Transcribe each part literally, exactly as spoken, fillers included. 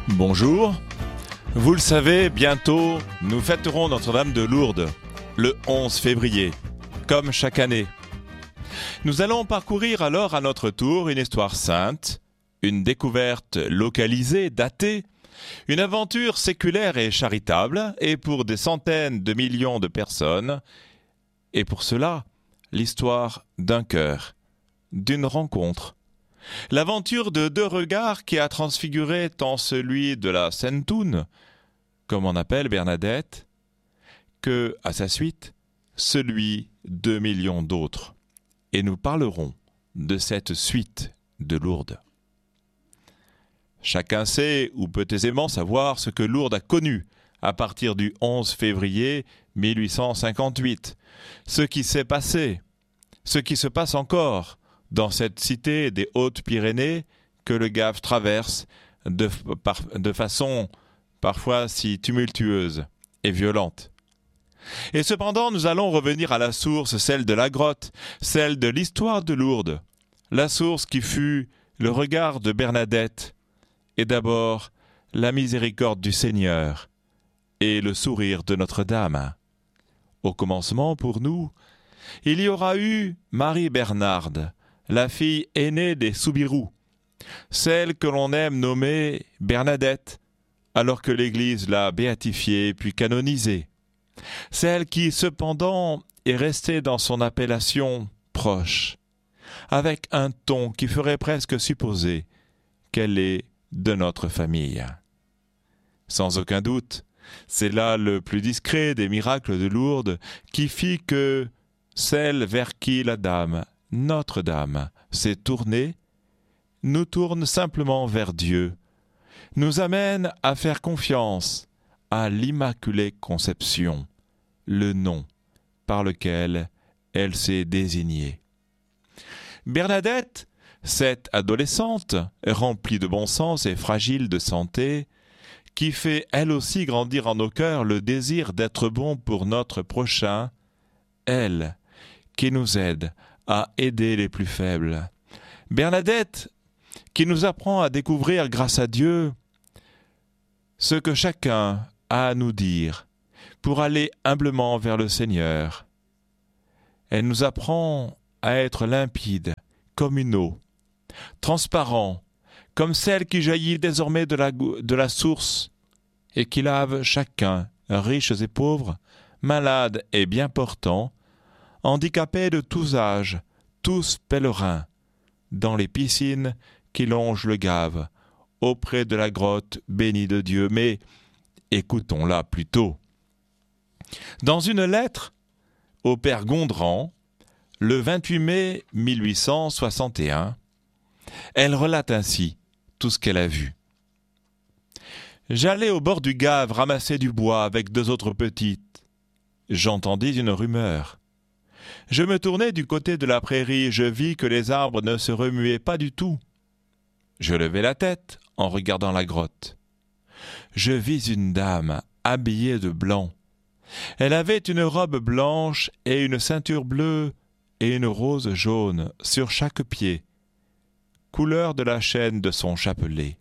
Bonjour, vous le savez, bientôt nous fêterons Notre-Dame de Lourdes, le onze février, comme chaque année. Nous allons parcourir alors à notre tour une histoire sainte, une découverte localisée, datée, une aventure séculaire et charitable, et pour des centaines de millions de personnes, et pour cela, l'histoire d'un cœur, d'une rencontre. L'aventure de deux regards qui a transfiguré tant celui de la Sainte-Toune, comme on appelle Bernadette, que, à sa suite, celui de millions d'autres. Et nous parlerons de cette suite de Lourdes. Chacun sait ou peut aisément savoir ce que Lourdes a connu à partir du onze février mille huit cent cinquante-huit, ce qui s'est passé, ce qui se passe encore dans cette cité des Hautes-Pyrénées que le Gave traverse de, par, de façon parfois si tumultueuse et violente. Et cependant, nous allons revenir à la source, celle de la grotte, celle de l'histoire de Lourdes, la source qui fut le regard de Bernadette, et d'abord la miséricorde du Seigneur et le sourire de Notre-Dame. Au commencement, pour nous, il y aura eu Marie Bernarde, la fille aînée des Soubirous, celle que l'on aime nommer Bernadette, alors que l'Église l'a béatifiée puis canonisée, celle qui cependant est restée dans son appellation proche, avec un ton qui ferait presque supposer qu'elle est de notre famille. Sans aucun doute, c'est là le plus discret des miracles de Lourdes qui fit que celle vers qui la Dame, Notre-Dame, s'est tournée, nous tourne simplement vers Dieu, nous amène à faire confiance à l'Immaculée Conception, le nom par lequel elle s'est désignée. Bernadette, cette adolescente, remplie de bon sens et fragile de santé, qui fait elle aussi grandir en nos cœurs le désir d'être bon pour notre prochain, elle, qui nous aide à aider les plus faibles. Bernadette, qui nous apprend à découvrir grâce à Dieu ce que chacun a à nous dire pour aller humblement vers le Seigneur. Elle nous apprend à être limpide comme une eau, transparent comme celle qui jaillit désormais de la, de la source et qui lave chacun, riches et pauvres, malades et bien portants, handicapés de tous âges, tous pèlerins, dans les piscines qui longent le Gave, auprès de la grotte bénie de Dieu. Mais écoutons-la plutôt. Dans une lettre au père Gondran, le vingt-huit mai mille huit cent soixante et un, elle relate ainsi tout ce qu'elle a vu. « J'allais au bord du Gave ramasser du bois avec deux autres petites. J'entendis une rumeur. Je me tournai du côté de la prairie, je vis que les arbres ne se remuaient pas du tout. Je levai la tête en regardant la grotte. Je vis une dame habillée de blanc. Elle avait une robe blanche et une ceinture bleue et une rose jaune sur chaque pied, couleur de la chaîne de son chapelet.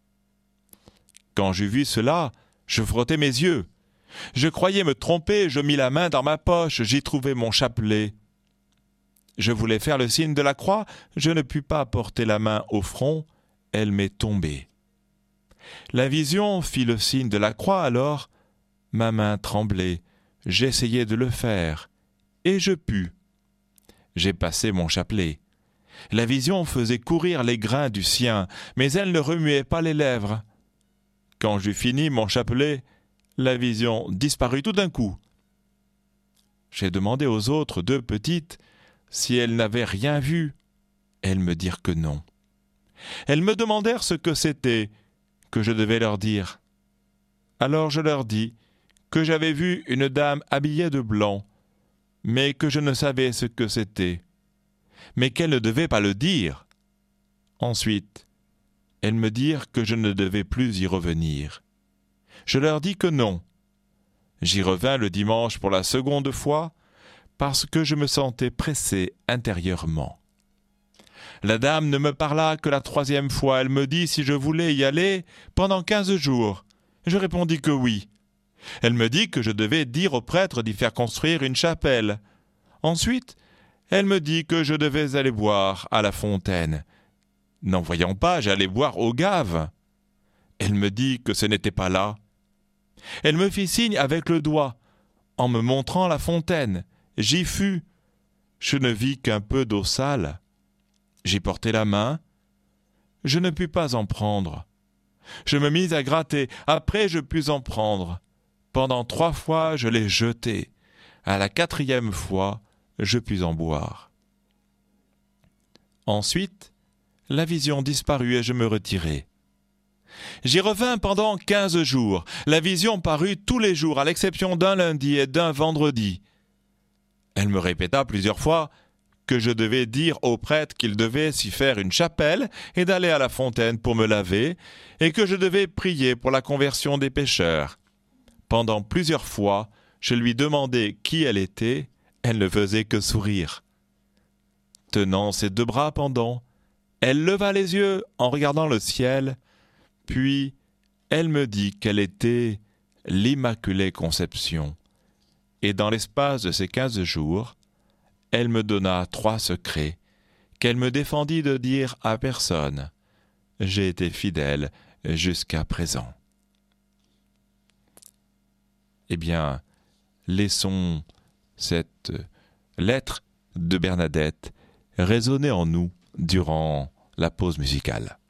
Quand j'eus vu cela, je frottai mes yeux. Je croyais me tromper, je mis la main dans ma poche, j'y trouvai mon chapelet. Je voulais faire le signe de la croix, je ne pus pas porter la main au front, elle m'est tombée. La vision fit le signe de la croix, alors ma main tremblait, j'essayai de le faire, et je pus. J'ai passé mon chapelet. La vision faisait courir les grains du sien, mais elle ne remuait pas les lèvres. Quand j'eus fini mon chapelet, la vision disparut tout d'un coup. J'ai demandé aux autres deux petites si elles n'avaient rien vu. Elles me dirent que non. Elles me demandèrent ce que c'était, que je devais leur dire. Alors je leur dis que j'avais vu une dame habillée de blanc, mais que je ne savais ce que c'était, mais qu'elles ne devaient pas le dire. Ensuite, elles me dirent que je ne devais plus y revenir. Je leur dis que non. J'y revins le dimanche pour la seconde fois, parce que je me sentais pressé intérieurement. La dame ne me parla que la troisième fois. Elle me dit si je voulais y aller pendant quinze jours. Je répondis que oui. Elle me dit que je devais dire au prêtre d'y faire construire une chapelle. Ensuite, elle me dit que je devais aller boire à la fontaine. N'en voyant pas, j'allais boire aux gaves. Elle me dit que ce n'était pas là. Elle me fit signe avec le doigt, en me montrant la fontaine. J'y fus. Je ne vis qu'un peu d'eau sale. J'y portai la main. Je ne pus pas en prendre. Je me mis à gratter. Après, je pus en prendre. Pendant trois fois, je l'ai jeté. À la quatrième fois, je pus en boire. Ensuite, la vision disparut et je me retirai. J'y revins pendant quinze jours. La vision parut tous les jours, à l'exception d'un lundi et d'un vendredi. Elle me répéta plusieurs fois que je devais dire au prêtre qu'il devait s'y faire une chapelle et d'aller à la fontaine pour me laver, et que je devais prier pour la conversion des pécheurs. Pendant plusieurs fois, je lui demandai qui elle était, elle ne faisait que sourire. Tenant ses deux bras pendants, elle leva les yeux en regardant le ciel, puis elle me dit qu'elle était l'Immaculée Conception. Et dans l'espace de ces quinze jours, elle me donna trois secrets qu'elle me défendit de dire à personne. J'ai été fidèle jusqu'à présent. Eh bien, laissons cette lettre de Bernadette résonner en nous durant la pause musicale.